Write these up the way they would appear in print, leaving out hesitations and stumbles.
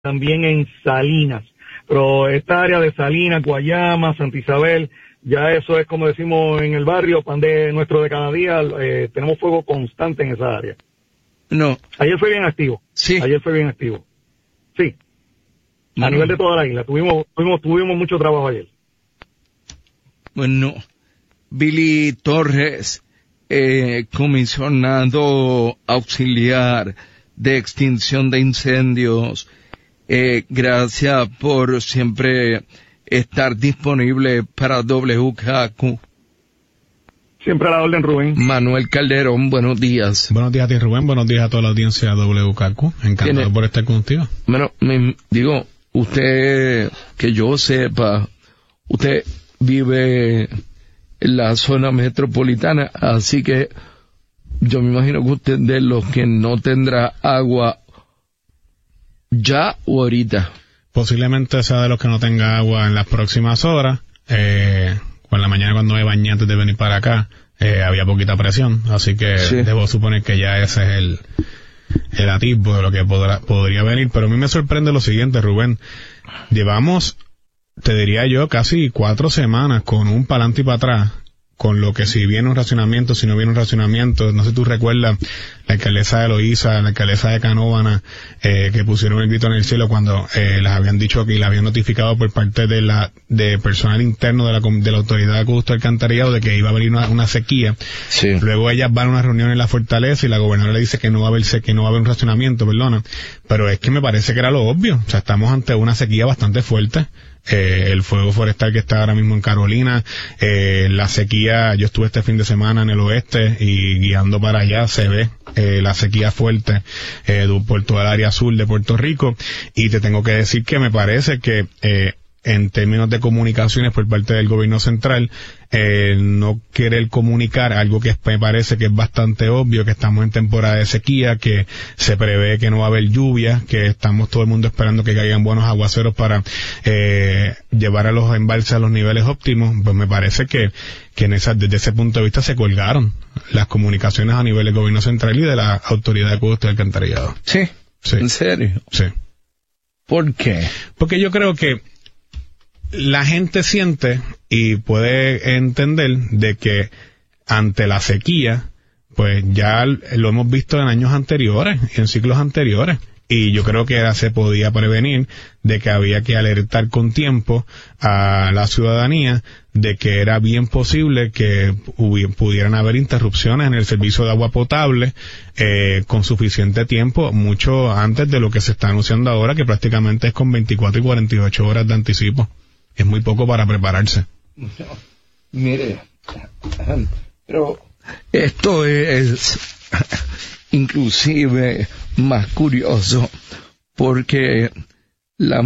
también en Salinas. Pero esta área de Salinas, Guayama, Santa Isabel, ya eso es como decimos en el barrio, pan de nuestro de cada día, tenemos fuego constante en esa área. No. Ayer fue bien activo. Sí. Ayer fue bien activo. Sí. Bueno. A nivel de toda la isla. Tuvimos mucho trabajo ayer. Bueno, Billy Torres, comisionado auxiliar de extinción de incendios, gracias por siempre estar disponible para WKQ. Siempre a la orden, Rubén. Manuel Calderón, buenos días. Buenos días a ti, Rubén. Buenos días a toda la audiencia de WKQ. Encantado por estar contigo. Bueno, digo, usted, que yo sepa, usted vive en la zona metropolitana, así que yo me imagino que usted de los que no tendrá agua ya o ahorita. Posiblemente sea de los que no tenga agua en las próximas horas. Por la mañana cuando me bañé antes de venir para acá, había poquita presión, así que sí, debo suponer que ya ese es el atisbo de lo que podría venir. Pero a mí me sorprende lo siguiente, Rubén. Llevamos, te diría yo, casi 4 semanas con un pa'lante y para atrás, con lo que si viene un racionamiento, si no viene un racionamiento. No sé si tú recuerdas la alcaldesa de Loíza, la alcaldesa de Canóvana, que pusieron el grito en el cielo cuando les habían dicho que la habían notificado por parte de personal interno de la autoridad de acueducto alcantarillado de que iba a haber una sequía. Sí. Luego ellas van a una reunión en la fortaleza y la gobernadora le dice que no va a haber un racionamiento, perdona. Pero es que me parece que era lo obvio. O sea, estamos ante una sequía bastante fuerte. El fuego forestal que está ahora mismo en Carolina, la sequía, yo estuve este fin de semana en el oeste y guiando para allá se ve la sequía fuerte por toda el área sur de Puerto Rico, y te tengo que decir que me parece que en términos de comunicaciones por parte del gobierno central, no querer comunicar algo que me parece que es bastante obvio, que estamos en temporada de sequía, que se prevé que no va a haber lluvia, que estamos todo el mundo esperando que caigan buenos aguaceros para llevar a los embalses a los niveles óptimos. Pues me parece que desde ese punto de vista se colgaron las comunicaciones a nivel del gobierno central y de la autoridad de acueducto y alcantarillado. Sí. ¿En serio? Sí. ¿Por qué? Porque yo creo que la gente siente y puede entender de que ante la sequía, pues ya lo hemos visto en años anteriores, en ciclos anteriores, y yo creo que se podía prevenir de que había que alertar con tiempo a la ciudadanía de que era bien posible que pudieran haber interrupciones en el servicio de agua potable con suficiente tiempo, mucho antes de lo que se está anunciando ahora, que prácticamente es con 24 y 48 horas de anticipo. Es muy poco para prepararse. No, mire, pero esto es inclusive más curioso porque la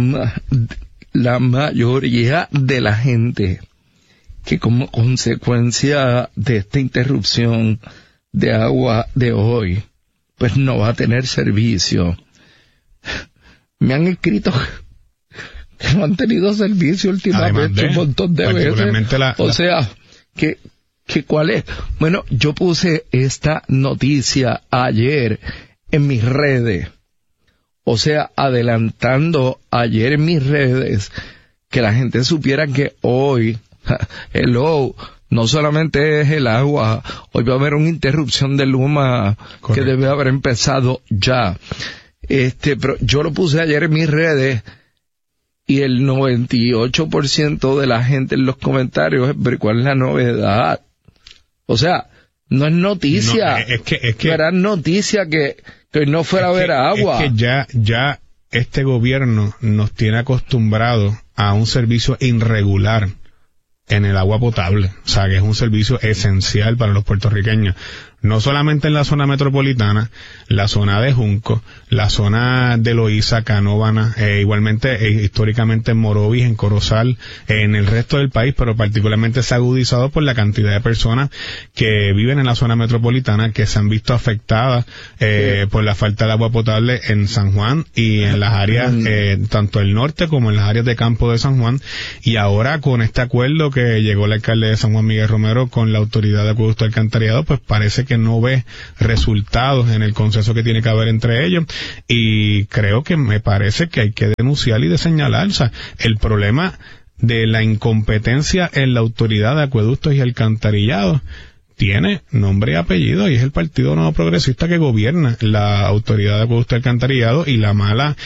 mayoría de la gente que como consecuencia de esta interrupción de agua de hoy, pues no va a tener servicio. Me han escrito que no han tenido servicio últimamente un montón de veces. O sea, que ¿cuál es? Bueno, yo puse esta noticia ayer en mis redes. O sea, adelantando ayer en mis redes que la gente supiera que hoy, no solamente es el agua, hoy va a haber una interrupción de Luma. Correcto. Que debe haber empezado ya. Pero yo lo puse ayer en mis redes. Y el 98% de la gente en los comentarios es ver cuál es la novedad. O sea, no es noticia. No, es que era noticia que no fuera a haber agua. Es que ya este gobierno nos tiene acostumbrados a un servicio irregular en el agua potable. O sea, que es un servicio esencial para los puertorriqueños. No solamente en la zona metropolitana, la zona de Junco, la zona de Loíza, Canóvana, igualmente históricamente en Morovis, en Corozal, en el resto del país, pero particularmente se ha agudizado por la cantidad de personas que viven en la zona metropolitana que se han visto afectadas por la falta de agua potable en San Juan y en las áreas, tanto el norte como en las áreas de campo de San Juan. Y ahora con este acuerdo que llegó el alcalde de San Juan, Miguel Romero, con la autoridad de acueducto alcantarillado, pues parece que no ve resultados en el consenso que tiene que haber entre ellos, y creo que me parece que hay que denunciar y de señalar, o sea, el problema de la incompetencia en la autoridad de acueductos y alcantarillados tiene nombre y apellido, y es el Partido Nuevo Progresista que gobierna la autoridad de acueductos y alcantarillados, y la mala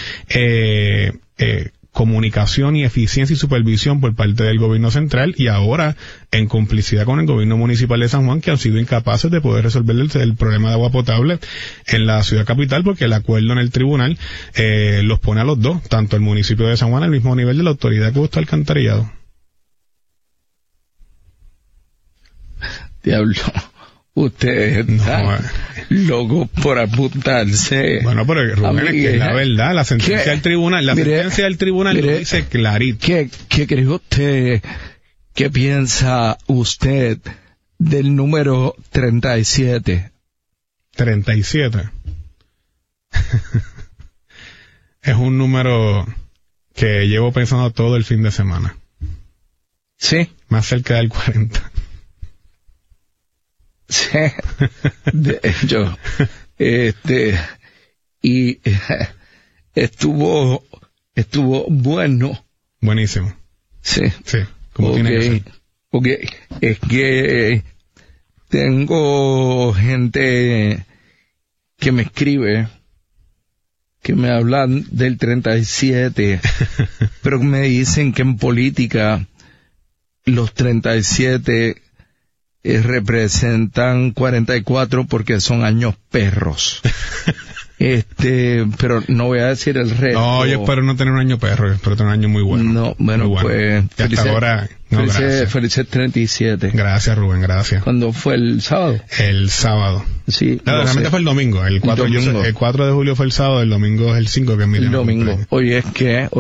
comunicación y eficiencia y supervisión por parte del gobierno central, y ahora en complicidad con el gobierno municipal de San Juan, que han sido incapaces de poder resolver el problema de agua potable en la ciudad capital, porque el acuerdo en el tribunal los pone a los dos, tanto el municipio de San Juan al mismo nivel de la autoridad de acueductos y alcantarillados. Diablo, usted está loco por apuntarse. Bueno, pero Rubén, es que es la verdad, la sentencia del tribunal, sentencia del tribunal lo dice clarito. ¿Qué cree usted, qué piensa usted del número 37? 37. Es un número que llevo pensando todo el fin de semana. ¿Sí? Más cerca del 40. Sí, de hecho, y estuvo bueno. Buenísimo. Sí. Sí, como tiene que ser. Porque es que tengo gente que me escribe, que me hablan del 37, pero me dicen que en política los 37 representan 44 porque son años perros. Pero no voy a decir el resto. No, yo espero no tener un año perro, yo espero tener un año muy bueno. No, bueno, muy bueno. Pues hasta ahora, felices 37. Gracias, Rubén, gracias. ¿Cuándo fue el sábado? El sábado. Sí. No, realmente fue el domingo. El 4 de julio fue el sábado, el domingo es el 5, que es mi el domingo. Hoy es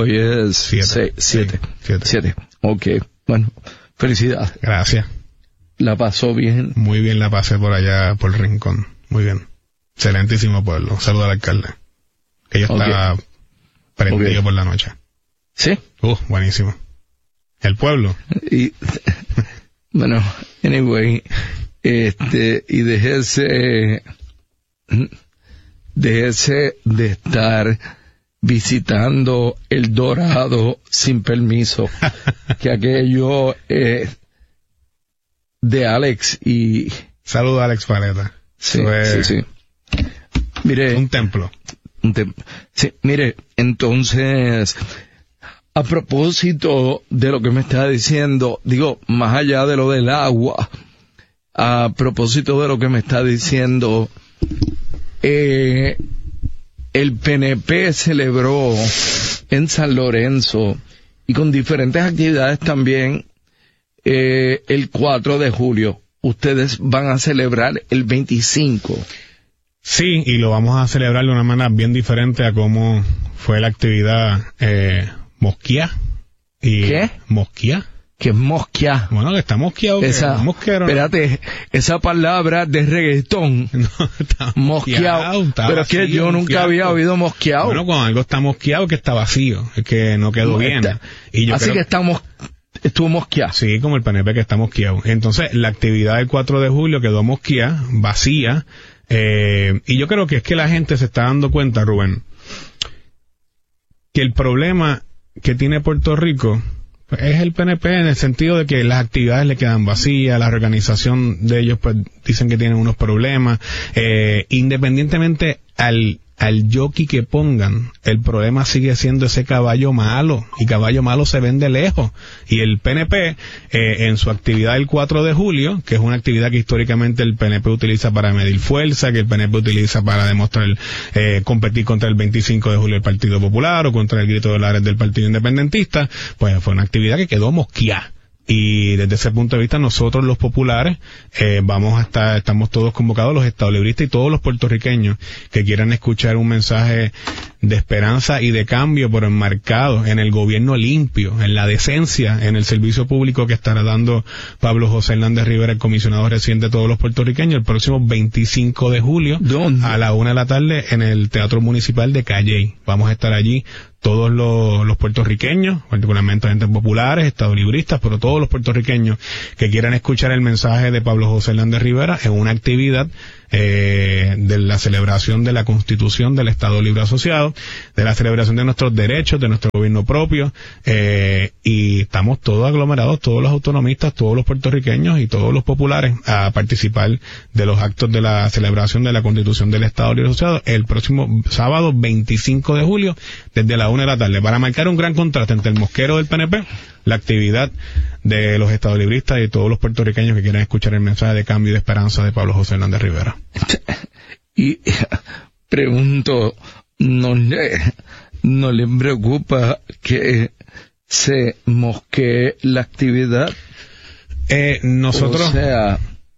7. Ok, bueno, felicidades. Gracias. ¿La pasó bien? Muy bien la pasé por allá, por el Rincón. Muy bien. Excelentísimo pueblo. Saludo al alcalde. Que yo estaba prendido por la noche. ¿Sí? Buenísimo. El pueblo. Y, bueno, anyway, y déjese de estar visitando El Dorado sin permiso. Que aquello, de Alex y... Saludos a Alex Paleta. Sí. Mire... Un templo. Sí, mire, entonces, a propósito de lo que me está diciendo, digo, más allá de lo del agua, a propósito de lo que me está diciendo, el PNP celebró en San Lorenzo, y con diferentes actividades también, el 4 de julio. Ustedes van a celebrar el 25. Sí, y lo vamos a celebrar de una manera bien diferente a cómo fue la actividad mosquía. ¿Qué? Mosquía. ¿Qué es mosquía? Bueno, que está mosqueado. Espérate, esa palabra de reggaetón. No, está mosqueado. Pero es que yo nunca había oído mosqueado. Bueno, cuando algo está mosqueado, que está vacío, es que no quedó bien. Y yo así que estuvo mosqueado. Sí, como el PNP que está mosqueado. Entonces, la actividad del 4 de julio quedó mosqueada, vacía, y yo creo que es que la gente se está dando cuenta, Rubén, que el problema que tiene Puerto Rico es el PNP, en el sentido de que las actividades le quedan vacías, la organización de ellos pues dicen que tienen unos problemas, independientemente al jockey que pongan, el problema sigue siendo ese caballo malo, y caballo malo se vende lejos, y el PNP en su actividad el 4 de julio, que es una actividad que históricamente el PNP utiliza para medir fuerza, que el PNP utiliza para demostrar competir contra el 25 de julio del Partido Popular o contra el grito de Lares del Partido Independentista, pues fue una actividad que quedó mosqueada. Y desde ese punto de vista, nosotros los populares estamos todos convocados, los estadolibristas y todos los puertorriqueños que quieran escuchar un mensaje de esperanza y de cambio, pero enmarcado en el gobierno limpio, en la decencia, en el servicio público que estará dando Pablo José Hernández Rivera, el comisionado reciente de todos los puertorriqueños, el próximo 25 de julio, a la 1 de la tarde, en el Teatro Municipal de Calley. Vamos a estar allí todos los puertorriqueños, particularmente gente populares, estadolibristas, pero todos los puertorriqueños que quieran escuchar el mensaje de Pablo José Hernández Rivera en una actividad de la celebración de la Constitución del Estado Libre Asociado, de la celebración de nuestros derechos, de nuestro gobierno propio, y estamos todos aglomerados, todos los autonomistas, todos los puertorriqueños y todos los populares a participar de los actos de la celebración de la Constitución del Estado Libre Asociado el próximo sábado 25 de julio desde la 1 de la tarde, para marcar un gran contraste entre el mosquero del PNP, la actividad de los estadolibristas y todos los puertorriqueños que quieran escuchar el mensaje de cambio y de esperanza de Pablo José Hernández Rivera. Y pregunto, ¿no le preocupa que se mosquee la actividad? Nosotros... O sea,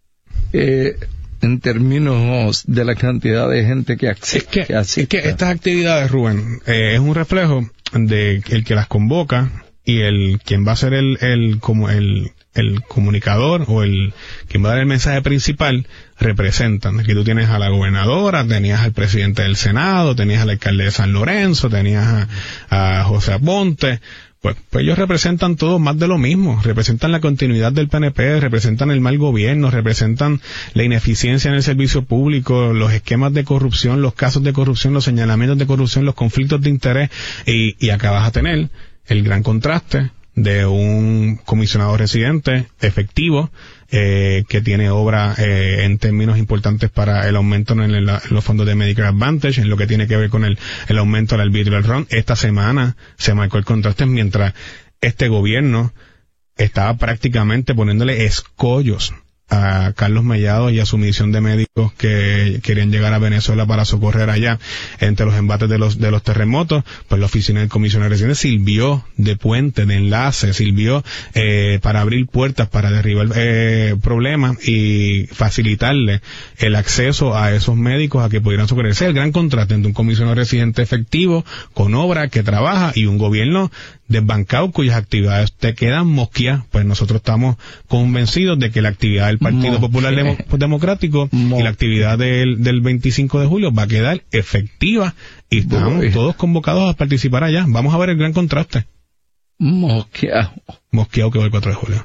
en términos de la cantidad de gente que asiste. Es que estas actividades, Rubén, es un reflejo de el que las convoca y quien va a ser el comunicador o quien va a dar el mensaje principal representan. Aquí tú tienes a la gobernadora, tenías al presidente del Senado, tenías al alcalde de San Lorenzo, tenías a José Aponte. Pues ellos representan todo más de lo mismo, representan la continuidad del PNP, representan el mal gobierno, representan la ineficiencia en el servicio público, los esquemas de corrupción, los casos de corrupción, los señalamientos de corrupción, los conflictos de interés, y acá vas a tener el gran contraste de un comisionado residente efectivo, que tiene obra en términos importantes para el aumento en los fondos de Medicare Advantage, en lo que tiene que ver con el aumento del arbitrio del RON. Esta semana se marcó el contraste mientras este gobierno estaba prácticamente poniéndole escollos a Carlos Mellado y a su misión de médicos que querían llegar a Venezuela para socorrer allá entre los embates de los terremotos. Pues la oficina del comisionado residente sirvió de puente, de enlace, sirvió para abrir puertas, para derribar problemas y facilitarle el acceso a esos médicos a que pudieran socorrer. Ese es el gran contraste entre un comisionado residente efectivo, con obra, que trabaja, y un gobierno desbancado cuyas actividades te quedan mosqueadas. Pues nosotros estamos convencidos de que la actividad del Partido Popular Democrático y la actividad del 25 de julio va a quedar efectiva, y estamos todos convocados a participar allá. Vamos a ver el gran contraste. Mosqueado que va el 4 de julio.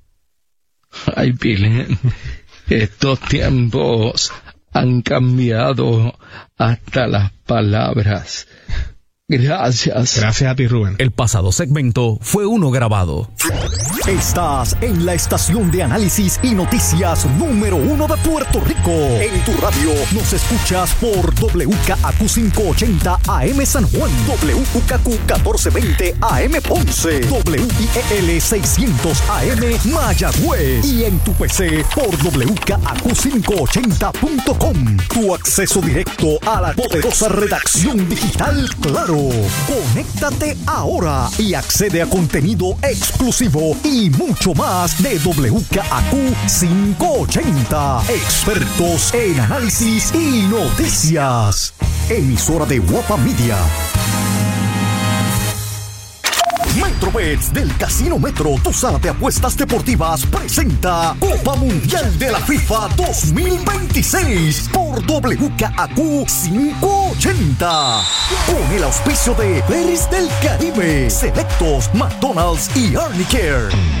Ay, Pile, estos tiempos han cambiado hasta las palabras. Gracias. Gracias a ti, Rubén. El pasado segmento fue uno grabado. Estás en la estación de análisis y noticias número 1 de Puerto Rico. En tu radio nos escuchas por WKAQ 580 AM San Juan, WKQ 1420 AM Ponce, WIEL 600 AM Mayagüez, y en tu PC por WKAQ580.com. Tu acceso directo a la poderosa redacción digital Claro. Conéctate ahora y accede a contenido exclusivo y mucho más de WKAQ 580. Expertos en análisis y noticias. Emisora de Guapa Media. Metrobets del Casino Metro, tu sala de apuestas deportivas, presenta Copa Mundial de la FIFA 2026 por WKAQ 580. Con el auspicio de Ferries del Caribe, Selectos, McDonald's y Arnicare.